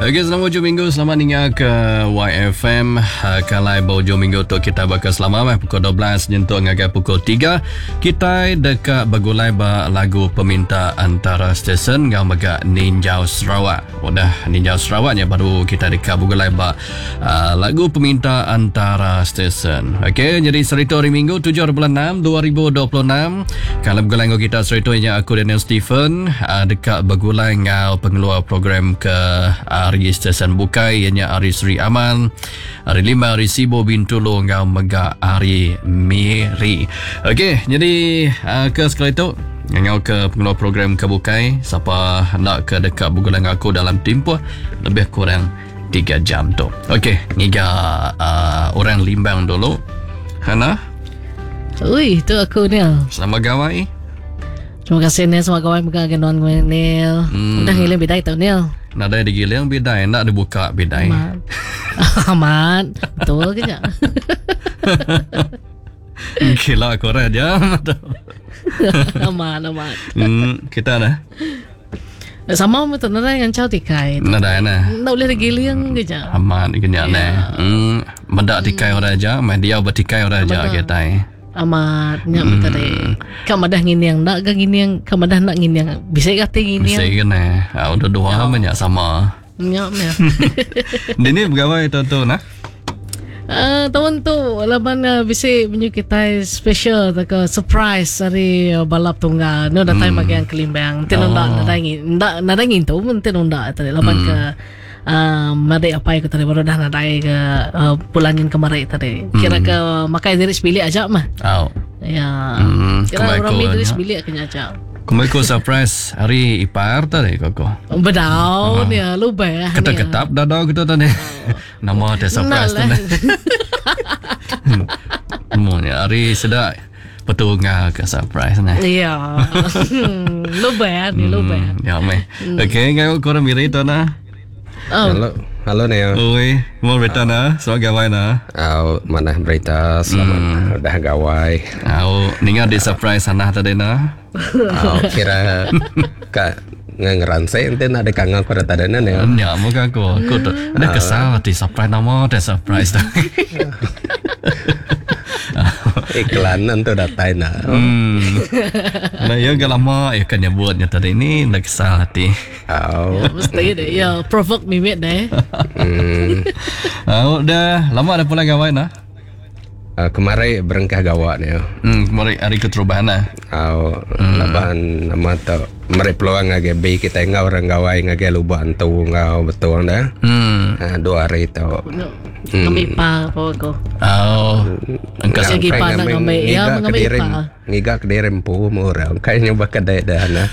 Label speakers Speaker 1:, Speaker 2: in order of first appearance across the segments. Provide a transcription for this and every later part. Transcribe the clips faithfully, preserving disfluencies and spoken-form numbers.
Speaker 1: Okey, selamat hujung minggu. Selamat dengar ke Y F M. Kalai hujung minggu tu kita bakal selamat pukul dua belas nyentuh ngagai pukul tiga. Kita dekat bagulai ba lagu peminta antara stesen ngau megak Ninjau Sarawak. Udah Ninjau Sarawaknya baru kita dekat bagulai ba uh, lagu peminta antara stesen. Okey, jadi cerita hari minggu tujuh bulan enam dua ribu dua puluh enam. Kalau bagulai ngau kita cerita yang aku Daniel Stephen uh, dekat bagulai ngau pengeluar program ke hari stesen bukai ianya hari Sri Aman, hari lima hari Sibo Bintulu ngau megak hari Miri. Okey, jadi uh, ke sekali tu ngau ke pengeluar program ke bukai, siapa nak ke dekat bugulang aku dalam tempoh lebih kurang tiga jam tu. Okey, ngiga uh, orang Limbang dulu. Hana?
Speaker 2: Ui, tu aku Nil.
Speaker 1: Selamat gawai.
Speaker 2: Terima kasih Nil, selamat gawai megak genuan Nil. Hmm. Udah ngiling bidai tau Nil.
Speaker 1: Nak ada digiling bidai, nak dibuka bidai.
Speaker 2: Amat. Amat. Betul ke tak?
Speaker 1: Gila korang aja.
Speaker 2: Amat, amat.
Speaker 1: Hmm, kita dah.
Speaker 2: Sama betul nada dengan cau tikai.
Speaker 1: Nada na.
Speaker 2: Tak boleh digiling ke tak?
Speaker 1: Amat kenyang na. Hmm, mendak tikai orang aja, media bertikai orang aja kita.
Speaker 2: Amat nyak betul deh. Kamu dah ngini yang nak ke ngini yang kamu dah nak ngini yang bisa kata ngini yang.
Speaker 1: Bisa kan eh. Ah udah dua banyak sama.
Speaker 2: Nyak ya.
Speaker 1: Dini bergawai tu nah.
Speaker 2: Ah, tahun tu laban uh, bisa punya kita special tak surprise hari uh, balap tunggal. No datang hmm. bagian Kelimbang. Tino ndak ndak ngin ndak ndak ngin tu mun tino ndak tadi laban hmm. ke Uh, mari apa yang tadi baru dah nadai ke uh, pulangin kemarin tadi. Kira ke uh, makai diri sebilik aja mah.
Speaker 1: Oh.
Speaker 2: Ya.
Speaker 1: Hmm,
Speaker 2: kira orang mi diri sebilik kena aja.
Speaker 1: Kumai ko surprise hari ipar tadi koko.
Speaker 2: Bedau ni uh, lupa ya.
Speaker 1: Ketap-ketap dadau kita tadi. Nama ada surprise tadi. Semuanya hari sedap. Petunggal ke surprise nah.
Speaker 2: Iya. Lupa ya, ni lupa ya.
Speaker 1: Ya meh. Okey, ngau korang miri tu nah.
Speaker 3: Oh. Halo, halo Neo.
Speaker 1: Oi, mau berita na? Selamat gawai na?
Speaker 3: Oh, mana berita selamat hmm. udah gawai.
Speaker 1: Oh, ningat di surprise sana tadi na?
Speaker 3: Oh, kira kak ngeranse ente nak ada kangen pada tadi na Neo.
Speaker 1: Ya, muka aku, aku tu ada kesal di surprise nama, ada surprise tu.
Speaker 3: Iklanan tu datang na.
Speaker 1: Hmm. Nah, ya gak lama ya kan nyebutnya tadi ini nak kesal hati.
Speaker 3: Oh.
Speaker 2: Ya, mesti deh. Ya, provoke mimik deh.
Speaker 3: Hmm.
Speaker 1: Oh, dah lama dah pulang gawai nah.
Speaker 3: Uh, kemarin berengkah gawat ni.
Speaker 1: Hmm, kemarin hari keterubahan lah.
Speaker 3: Oh, hmm. laban nama tu. Mari peluang ngage B kita ngau orang gawai ngage luban tu ngau betul dah. Hmm. Uh, dua hari tu.
Speaker 2: Hmm. Ngambil pa apa aku.
Speaker 1: Oh.
Speaker 2: Engkau segi pa nak ngambil. Ya, ngambil pa.
Speaker 3: Ngiga ke derem pu murah. Kayaknya bakal dah dah na.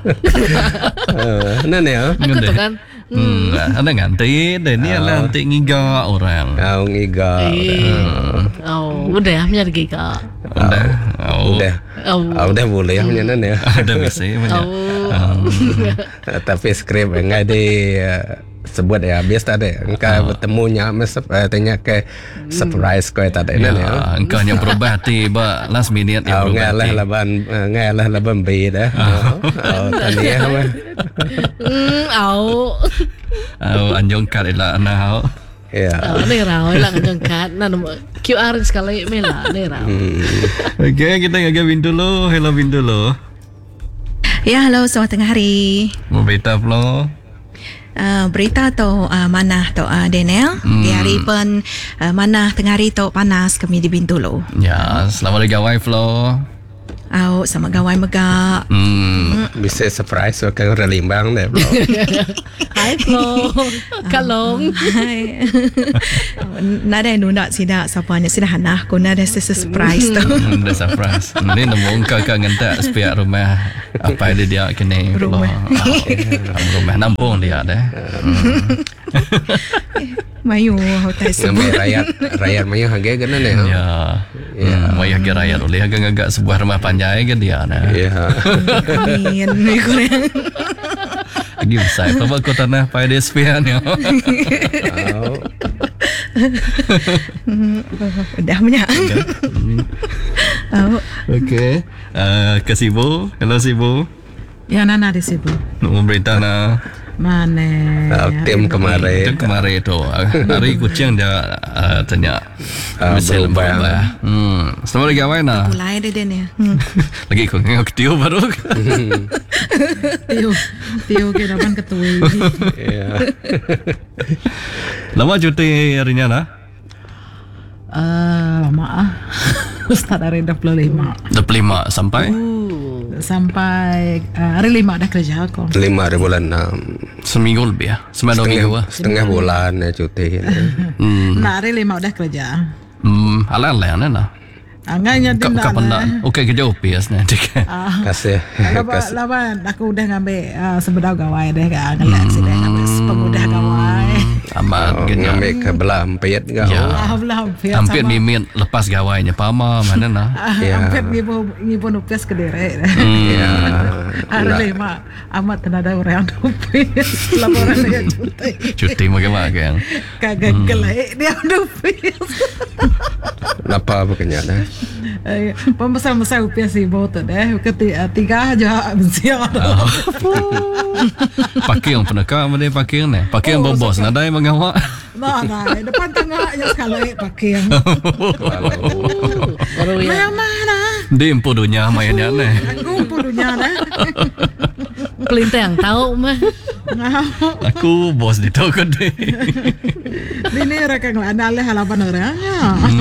Speaker 3: Nah ni ya.
Speaker 2: Aku tu kan.
Speaker 1: Hmm, ada ganti dan ni adalah nanti ngiga orang.
Speaker 3: Oh, ngiga.
Speaker 2: Oh, udah punya giga.
Speaker 1: Udah. Oh.
Speaker 3: Udah. Oh, udah boleh punya nana ya.
Speaker 1: Ada bisa punya.
Speaker 3: Tapi skrip enggak di sebut ya biasa tadi. Engkau bertemunya mes tanya ke surprise kau tadi nana ya.
Speaker 1: Engkau yang berubah tiba last minute yang berubah.
Speaker 3: Oh, ngalah laban ngalah laban B dah. Oh, tadi ya.
Speaker 2: Hmm, au.
Speaker 1: Au anjong kat ila ana au.
Speaker 3: Ya.
Speaker 2: Oh, ni rau ila anjong kat. Nah, Q R sekali mela ni rau.
Speaker 1: Okey, kita ngagak pintu lo. Hello pintu lo.
Speaker 4: Ya, halo, selamat tengah hari.
Speaker 1: Mau berita lo.
Speaker 4: Uh, berita tu uh, mana tu uh, Daniel hmm. di hari pun uh, mana tengah hari tu panas kami di Bintulu.
Speaker 1: Ya, selamat gawai Flo.
Speaker 4: Au sama gawai megak.
Speaker 1: Hmm.
Speaker 3: Bisa surprise ke orang Limbang deh bro.
Speaker 2: Hai Flo. Kalong.
Speaker 4: Hai. Nada nunda sida sapanya sida hanah ko nada surprise tu.
Speaker 1: Ada surprise. Ni nemu engkau kan ngentak sepiak rumah apa dia dia kini
Speaker 4: rumah.
Speaker 1: Rumah nampung dia deh.
Speaker 4: Mayu hotel
Speaker 3: sebut rakyat rakyat mayu harga kan ni.
Speaker 1: Ya. Ya, mayu harga rakyat oleh harga agak sebuah rumah panjai kan dia nah.
Speaker 3: Ya.
Speaker 4: Amin ni korang.
Speaker 1: Lagi besar apa kau tanah pai D S P ni.
Speaker 4: Dah punya. Oh.
Speaker 1: Okey. Uh, ke Sibu. Hello Sibu.
Speaker 4: Ya Nana di Sibu.
Speaker 1: Nak berita na.
Speaker 4: Mana?
Speaker 3: Ah, tim kemarin.
Speaker 1: Itu kemarin tu hari kucing dia uh, tanya
Speaker 3: Ah,
Speaker 1: mesti
Speaker 3: berubah.
Speaker 1: berubah. Hmm, selamat lagi awak na.
Speaker 4: Mulai deh deh nih. Hmm.
Speaker 1: Lagi kau ngengok tiu baru.
Speaker 4: Tio, Tio kira pan ketua.
Speaker 3: Ya.
Speaker 1: Lama cuti harinya na?
Speaker 5: Ah, lama ah. Start dari dua puluh lima
Speaker 1: dua puluh lima sampai
Speaker 5: sampai ah, hari lima dah kerja aku.
Speaker 3: Lima hari bulan enam.
Speaker 1: seminggu lebih ya. Sembilan dua minggu
Speaker 3: Setengah,
Speaker 1: lah.
Speaker 3: setengah bulan ya cuti.
Speaker 1: Hmm,
Speaker 5: Nah, hari lima udah kerja.
Speaker 1: hmm, ala-ala na na.
Speaker 5: Anganya
Speaker 1: Kau
Speaker 5: dinda.
Speaker 1: kapan dah? Okey kerja O P S nanti.
Speaker 3: Kasih.
Speaker 5: Laba,
Speaker 3: Kasih.
Speaker 5: laba, aku udah ngambil uh, sebedau gawai deh kan, ngelak sih deh ngambil pemudah gawai.
Speaker 1: Amat
Speaker 3: Oh,
Speaker 1: kena.
Speaker 3: ngambil ke belah empit kau.
Speaker 1: Ya.
Speaker 5: Ah, belah hampir
Speaker 1: Hampir
Speaker 5: sama.
Speaker 1: mimit lepas gawainya pama mana na.
Speaker 5: Ah,
Speaker 3: Ya.
Speaker 5: hampir ngibu ngibu nupes ke dere.
Speaker 3: Ya.
Speaker 5: Hari lima amat tenada orang nupes. Laporan dia cuti.
Speaker 1: Cuti bagaimana kan?
Speaker 5: Kagak kelai dia nupes.
Speaker 3: Napa apa kenyata?
Speaker 5: Pembesar-besar upiah si bota deh. Ketika tiga aja siang.
Speaker 1: Pakai yang pernah kau mana pakai yang ni? Pakai yang
Speaker 5: Oh,
Speaker 1: bobos nada yang mengawak.
Speaker 5: Nah, nah, depan tengahnya sekali pakai yang.
Speaker 2: Baru ya.
Speaker 5: Yang mana?
Speaker 1: Di empu dunia mainnya ni.
Speaker 5: Aku punya dah.
Speaker 2: Pelintas yang tahu mah.
Speaker 1: Aku bos di toko deh.
Speaker 5: Ini mereka ngelanda oleh halapan orangnya.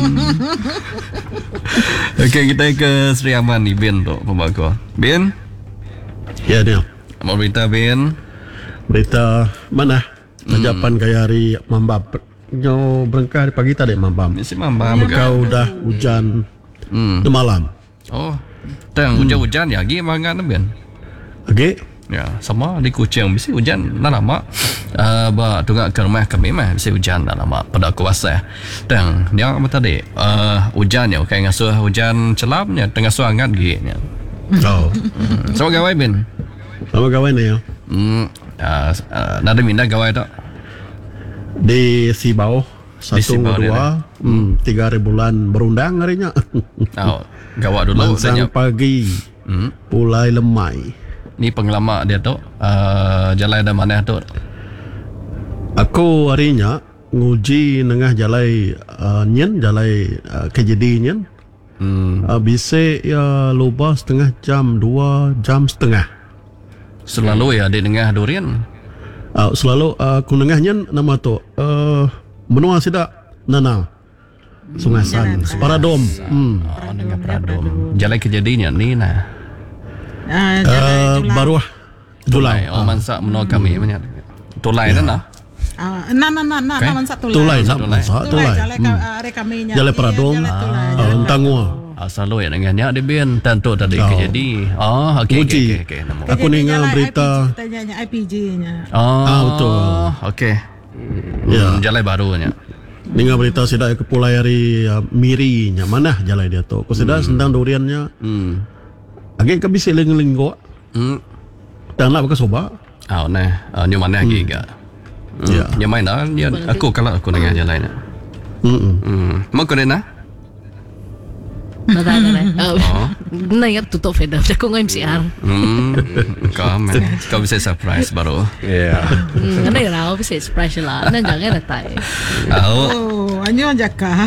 Speaker 1: Okey kita ke Sri Aman ni Ben tu pembawa. Ben,
Speaker 6: Ya dia.
Speaker 1: mau berita Ben?
Speaker 6: Berita mana? Tajapan kaya hari mambap. Nyo berengkah di pagi tadi mambam.
Speaker 1: Mesti mamba bukan?
Speaker 6: Kau dah hujan
Speaker 1: Hmm.
Speaker 6: di malam.
Speaker 1: Oh, tang hujan-hujan ya lagi mangan Ben.
Speaker 6: Okey.
Speaker 1: Ya, sama di Kuching mesti hujan dah lama. Uh, ba tunggu ke rumah kami mah mesti hujan dah lama pada kuasa. Dan dia apa tadi? Uh, hujan ya kayak ngasuh hujan celamnya tengah suah hangat gitu.
Speaker 6: Oh.
Speaker 1: Hmm. So gawai Ben.
Speaker 6: Sama kawan ni ya.
Speaker 1: Hmm. Uh, uh, nada minda gawai tak?
Speaker 6: Di Sibau
Speaker 1: Di
Speaker 6: satu
Speaker 1: Sibau dia,
Speaker 6: dua hmm, tiga hari bulan berundang harinya.
Speaker 1: Oh, gawat dulu
Speaker 6: Mangsang
Speaker 1: tanya.
Speaker 6: pagi
Speaker 1: Hmm.
Speaker 6: pulai lemai.
Speaker 1: Ni pengalaman dia tu uh, jalan ada mana tu?
Speaker 6: Aku harinya nguji nengah jalai uh, nyen jalai uh, kejadi nyen.
Speaker 1: Hmm.
Speaker 6: Uh, bisa ya lupa setengah jam dua jam setengah.
Speaker 1: Selalu ya di tengah durian.
Speaker 6: Uh, selalu uh, aku nengahnya nama tu uh, menua sidak nana Sungai San Paradom. Hmm.
Speaker 1: Oh, dengan Pradom. Jalan kejadiannya ni nah.
Speaker 5: Ah,
Speaker 6: Uh, baru ah
Speaker 1: Tulai.
Speaker 6: Julai.
Speaker 1: Oh, mansak menolak kami banyak. Tulai dah nah.
Speaker 5: ah, nah, nah, nah, nah,
Speaker 1: Okay.
Speaker 5: nah, satu
Speaker 6: Tulai nak
Speaker 1: Tulai.
Speaker 6: masak
Speaker 5: Tulai,
Speaker 6: tulai.
Speaker 5: jalan ka- ah, hari kaminya.
Speaker 6: Jalan
Speaker 5: Iya,
Speaker 6: Paradom.
Speaker 5: jalan Tulai,
Speaker 6: Uh,
Speaker 5: jalan
Speaker 6: Tangua.
Speaker 1: Ah, selalu ya dengannya di Ben tentu tadi
Speaker 6: Oh.
Speaker 1: kejadi. Oh, okey okey
Speaker 6: Uji.
Speaker 1: okey okey. Namo.
Speaker 6: Aku
Speaker 5: Jadi
Speaker 6: dengar
Speaker 5: jalan
Speaker 6: berita.
Speaker 5: I P G, tanyanya I P G-nya.
Speaker 1: Oh,
Speaker 6: Ah, betul.
Speaker 1: Okey.
Speaker 6: Ya.
Speaker 1: Hmm, jalan barunya.
Speaker 6: Dengar berita sidak ke pulai hari uh, Miri nya mana jalan dia tu. Kau sidak sendang duriannya.
Speaker 1: Hmm.
Speaker 6: Agak ke bisa lengeling go.
Speaker 1: Hmm.
Speaker 6: Dan nak pakai soba.
Speaker 1: Ah, nah, uh, ni mana lagi ke? Hmm.
Speaker 6: Ya.
Speaker 1: Yang main dah, dia, aku kalau aku dengar jalannya.
Speaker 6: Hmm.
Speaker 1: Hmm. Mau kau nak?
Speaker 2: Nada nada. Oh. Nah ya tutup feda. Aku ngam M C R.
Speaker 1: Hmm. Kau man. Kau bisa surprise baru.
Speaker 3: Ya.
Speaker 2: Hmm, ano yung raw bisa surprise lah. Ano jangan na tayo.
Speaker 1: Oh.
Speaker 5: Oh, anyo jaka.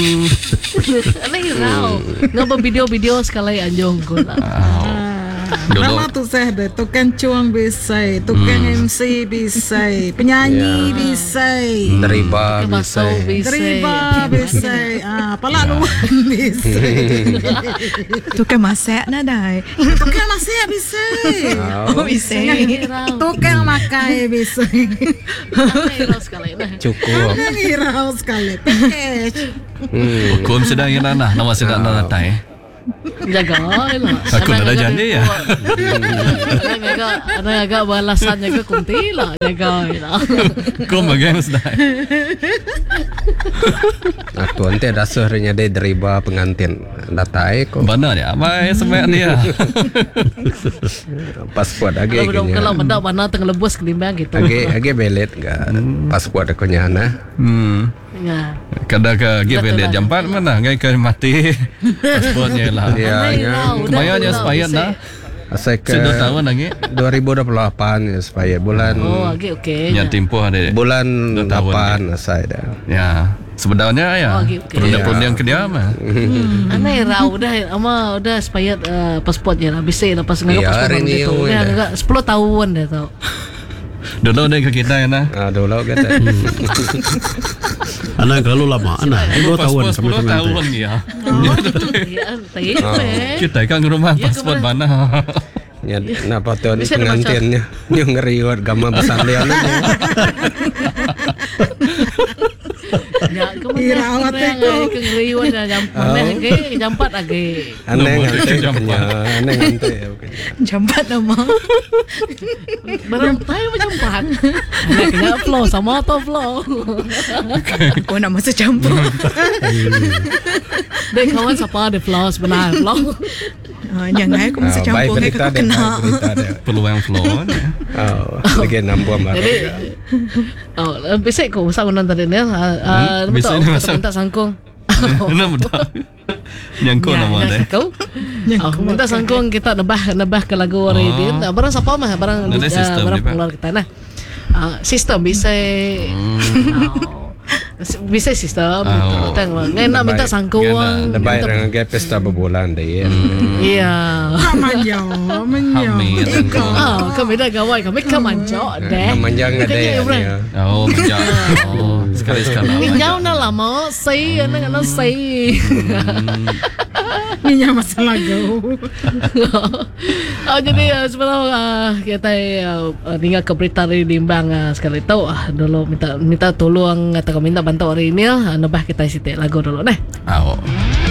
Speaker 2: Ano yung raw? Nga ba video-video sekali anjong ko lah.
Speaker 1: Dulu.
Speaker 5: Nama tu saya deh, tukang cuang bisa, tukang M C bisa, penyanyi bisa,
Speaker 3: Deriba
Speaker 2: Kebaso
Speaker 3: bisa.
Speaker 2: bisa.
Speaker 5: deriba bisa, ah, pala luan bisa,
Speaker 4: Tukang masak na dai.
Speaker 5: tukang masak bisa,
Speaker 4: Oh, bisa.
Speaker 5: tukang makai bisa,
Speaker 2: Ano yung raw sekali na.
Speaker 3: Cukup.
Speaker 5: ang hirau sekali, package.
Speaker 3: Hmm.
Speaker 1: Hukum sedang yang nana, nama sedang nana tay.
Speaker 2: Jaga lah.
Speaker 1: Aku nak dah janji ya.
Speaker 2: Ano nga ano nga balasannya ke kunti lah. Jaga lah.
Speaker 1: Kau magang sedang.
Speaker 3: Aku nanti dasarnya dia deriba pengantin. Datai kok.
Speaker 1: Benar ya, apa sebanyak dia?
Speaker 3: Pasport lagi
Speaker 2: Kalau belum kalau
Speaker 3: kayaknya.
Speaker 2: mendak mana tengah lebus kelimbang gitu.
Speaker 3: Lagi lagi belet enggak. Pasport aku nyana.
Speaker 1: Hmm.
Speaker 2: Ya.
Speaker 1: Kadang ke dia
Speaker 2: Betul
Speaker 1: lihat
Speaker 2: lah.
Speaker 1: jam empat mana, ngai ke mati. Pasportnya lah.
Speaker 3: Ya, ya.
Speaker 1: Bayarnya sepayan dah.
Speaker 3: Asal ke
Speaker 1: Sudah tahun lagi.
Speaker 3: dua ribu dua puluh delapan ya, supaya bulan
Speaker 2: Oh, okey okey.
Speaker 1: Yang tempoh ada.
Speaker 3: bulan
Speaker 1: Dua tahun
Speaker 3: delapan asal dah.
Speaker 1: Ya. Sebenarnya ya.
Speaker 2: Oh, okey, okey.
Speaker 1: Perundang-perundang ke dia mah.
Speaker 2: Aneh rau dah ama udah expired uh, pasportnya lah. Bisa lepas ngagak
Speaker 3: Ya,
Speaker 2: pasport baru
Speaker 3: renew
Speaker 2: gitu.
Speaker 3: dah.
Speaker 2: Dia ngagak sepuluh tahun dah tau.
Speaker 1: Dulu dia ke kita ya nah.
Speaker 3: Ah, dulu kata.
Speaker 6: Anak kalau lama, anak dua tahun
Speaker 1: Paspor sepuluh
Speaker 6: sama
Speaker 1: tahun ya.
Speaker 2: Ya, tahu eh.
Speaker 1: Kita kan ke rumah
Speaker 2: Ya,
Speaker 1: paspor
Speaker 2: kemana?
Speaker 1: mana.
Speaker 3: Ya, napa tuh
Speaker 2: Bisa dibaca.
Speaker 3: pengantinnya yang ngeriwat gama besar dia
Speaker 2: Ya, kemana?
Speaker 5: Irawat
Speaker 2: Kemana? Kengeriwan dah jampat lagi, jampat lagi.
Speaker 3: aneh ngante
Speaker 1: Jampat.
Speaker 3: ya, aneh ngante.
Speaker 4: Jambat nama.
Speaker 2: Barang tayo macam pan. Aneh kena flow sama to flow.
Speaker 4: Oh nama secampur.
Speaker 2: Dek kawan siapa ada flow sebenarnya flow.
Speaker 4: Oh, jangan aku mesti
Speaker 3: Ah, baik
Speaker 4: campur
Speaker 3: berita
Speaker 4: aku
Speaker 3: deh,
Speaker 4: kena.
Speaker 3: baik berita deh.
Speaker 1: Peluang flow.
Speaker 3: Oh, lagi nambah marah.
Speaker 2: Jadi oh, bisik ko sa unan tadi ni. Ah,
Speaker 1: Hmm, bisik ni masa-
Speaker 2: minta sangkong.
Speaker 1: Nama dah. Nyangkut nama deh.
Speaker 2: Kau? Oh, minta sangkong kita nebah nebah ke lagu
Speaker 1: Oh.
Speaker 2: Radin. Barang siapa mah barang
Speaker 1: Ada
Speaker 2: ah,
Speaker 1: sistem
Speaker 2: barang
Speaker 1: dia, Pak.
Speaker 2: pengeluar kita nah. Ah, sistem bisa oh, bisa sistem.
Speaker 1: Oh.
Speaker 2: Tengok, ngena minta sangkong.
Speaker 3: Ada baik dengan gaya pesta berbulan deh.
Speaker 2: Iya.
Speaker 5: Manyo, manyo.
Speaker 1: Hamil.
Speaker 2: Ah, kami dah gawai, kami kan manjok deh.
Speaker 3: Manjang ada
Speaker 2: Kayaknya,
Speaker 3: ya.
Speaker 2: Bro.
Speaker 3: ya.
Speaker 1: Oh, macam. Oh, sekali-sekala.
Speaker 2: Ninyaw na lama, say, ano nga na say.
Speaker 5: Niya masalah go.
Speaker 2: Oh, jadi uh, sebenarnya uh, kita uh, tinggal ke berita dari Limbang uh, sekali tahu ah dulu minta minta tolong atau minta bantu hari ini uh, nabah kita sitik lagu dulu nah.
Speaker 1: Oh.